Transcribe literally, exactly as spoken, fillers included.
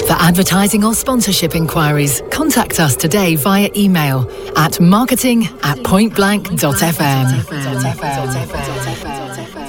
For advertising or sponsorship inquiries, contact us today via email at marketing at pointblank dot f m.